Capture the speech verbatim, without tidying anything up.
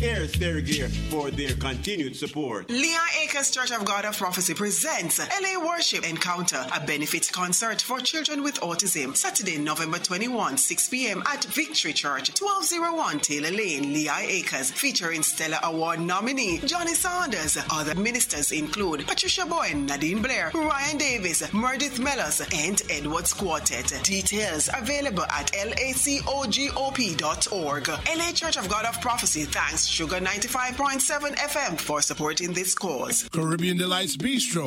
Care Sterigere for their continued support. Lehigh Acres Church of God of Prophecy presents L A Worship Encounter, a benefit concert for children with autism, Saturday, November twenty-first, six p.m. at Victory Church, twelve oh one Taylor Lane, Lehigh Acres, featuring Stellar Award nominee Johnny Saunders. Other ministers include Patricia Boyne, Nadine Blair, Ryan Davis, Meredith Mellors, and Edwards Quartet. Details available at lacogop dot org. L A Church of God of Prophecy thanks Sugar ninety-five point seven F M for supporting this cause. Caribbean Delights Bistro